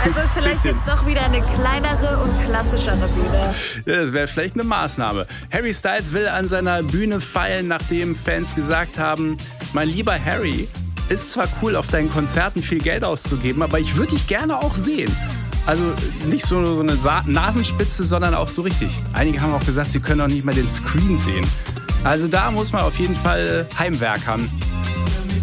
Also vielleicht jetzt doch wieder eine kleinere und klassischere Bühne. Ja, das wäre vielleicht eine Maßnahme. Harry Styles will an seiner Bühne feilen, nachdem Fans gesagt haben, mein lieber Harry, ist zwar cool, auf deinen Konzerten viel Geld auszugeben, aber ich würde dich gerne auch sehen. Also nicht so eine Nasenspitze, sondern auch so richtig. Einige haben auch gesagt, sie können auch nicht mal den Screen sehen. Also da muss man auf jeden Fall Heimwerkern.